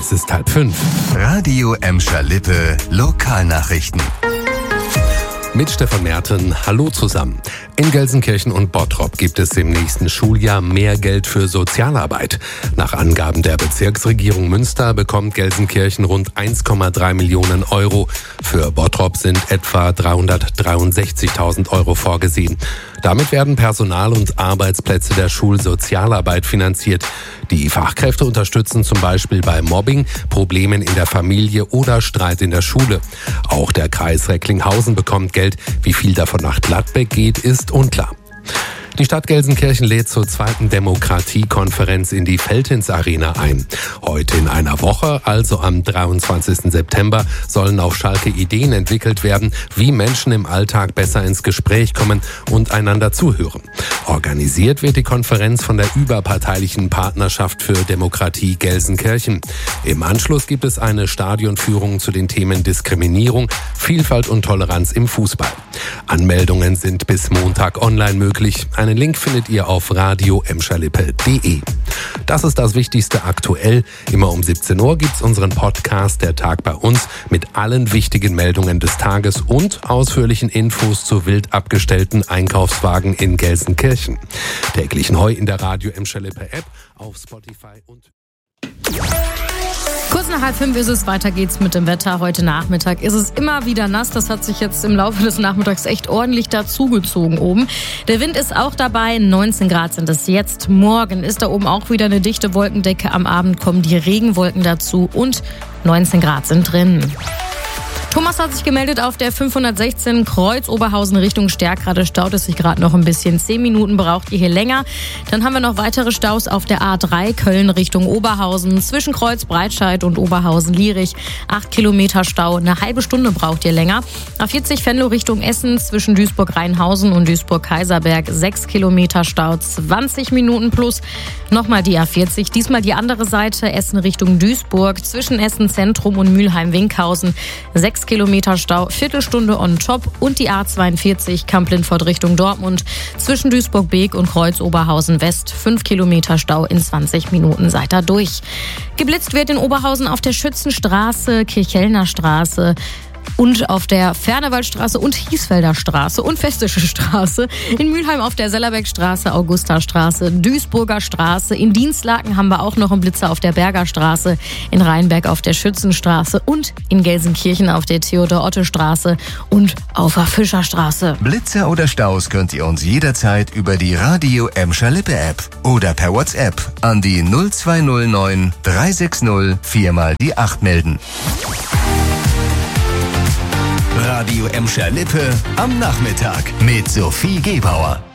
Es ist 4:30. Radio Emscher Lippe Lokalnachrichten. Mit Stefan Merten, hallo zusammen. In Gelsenkirchen und Bottrop gibt es im nächsten Schuljahr mehr Geld für Sozialarbeit. Nach Angaben der Bezirksregierung Münster bekommt Gelsenkirchen rund 1,3 Millionen Euro. Für Bottrop sind etwa 363.000 Euro vorgesehen. Damit werden Personal- und Arbeitsplätze der Schulsozialarbeit finanziert. Die Fachkräfte unterstützen zum Beispiel bei Mobbing, Problemen in der Familie oder Streit in der Schule. Auch der Kreis Recklinghausen bekommt Geld. Wie viel davon nach Gladbeck geht, ist unklar. Die Stadt Gelsenkirchen lädt zur zweiten Demokratiekonferenz in die Veltins Arena ein. Heute in einer Woche, also am 23. September, sollen auf Schalke Ideen entwickelt werden, wie Menschen im Alltag besser ins Gespräch kommen und einander zuhören. Organisiert wird die Konferenz von der überparteilichen Partnerschaft für Demokratie Gelsenkirchen. Im Anschluss gibt es eine Stadionführung zu den Themen Diskriminierung, Vielfalt und Toleranz im Fußball. Anmeldungen sind bis Montag online möglich. Einen Link findet ihr auf radioemscherlippe.de. Das ist das Wichtigste aktuell. Immer um 17 Uhr gibt's unseren Podcast Der Tag bei uns mit allen wichtigen Meldungen des Tages und ausführlichen Infos zu wild abgestellten Einkaufswagen in Gelsenkirchen. Täglich neu in der Radio Emscher Lippe App, auf Spotify und... Kurz nach 4:30 ist es, weiter geht's mit dem Wetter. Heute Nachmittag ist es immer wieder nass. Das hat sich jetzt im Laufe des Nachmittags echt ordentlich dazugezogen oben. Der Wind ist auch dabei. 19 Grad sind es jetzt. Morgen ist da oben auch wieder eine dichte Wolkendecke. Am Abend kommen die Regenwolken dazu und 19 Grad sind drin. Thomas hat sich gemeldet auf der 516 Kreuz Oberhausen Richtung Stärkrade. Staut es sich gerade noch ein bisschen. 10 Minuten braucht ihr hier länger. Dann haben wir noch weitere Staus auf der A3 Köln Richtung Oberhausen. Zwischen Kreuz Breitscheid und Oberhausen-Lierich. 8 Kilometer Stau. Eine halbe Stunde braucht ihr länger. A40 Venlo Richtung Essen. Zwischen Duisburg-Rheinhausen und Duisburg-Kaiserberg. 6 Kilometer Stau. 20 Minuten plus. Nochmal die A40. Diesmal die andere Seite. Essen Richtung Duisburg. Zwischen Essen Zentrum und Mülheim-Winkhausen. 6 Kilometer Stau, Viertelstunde on top und die A42 Kamp-Lindfort Richtung Dortmund. Zwischen Duisburg-Beek und Kreuz Oberhausen West 5 Kilometer Stau in 20 Minuten seid ihr durch. Geblitzt wird in Oberhausen auf der Schützenstraße, Kirchhellner Straße und auf der Fernewaldstraße und Hiesfelder Straße und Festische Straße. In Mülheim auf der Sellerbeckstraße, Augustastraße, Duisburger Straße. In Dienstlaken haben wir auch noch einen Blitzer auf der Berger Straße. In Rheinberg auf der Schützenstraße und in Gelsenkirchen auf der Theodor-Otte-Straße und auf der Fischerstraße. Blitzer oder Staus könnt ihr uns jederzeit über die Radio Emscher Lippe App oder per WhatsApp an die 0209 360 4 die 8 melden. Radio Emscher Lippe am Nachmittag mit Sophie Gebauer.